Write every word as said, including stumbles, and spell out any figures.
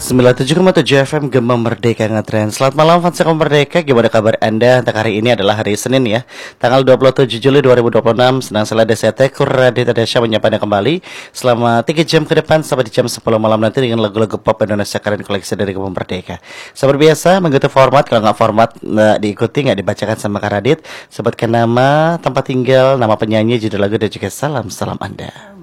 sembilan puluh tujuh koma tujuh F M Gema Merdeka Ngetrend. Selamat malam fans Gema Merdeka, gimana kabar Anda? Untuk hari ini adalah hari Senin ya, tanggal dua puluh tujuh Juli dua ribu dua puluh enam. Senang sekali ada saya Tekur Radit Adesya menyapa Anda kembali selama tiga jam ke depan sampai di jam sepuluh malam nanti dengan lagu-lagu pop Indonesia keren koleksi dari Gema Merdeka. Seperti biasa mengikuti format, kalau nggak format nggak diikuti, nggak dibacakan sama Kak Radit. Sebutkan nama, tempat tinggal, nama penyanyi, judul lagu dan juga salam-salam Anda.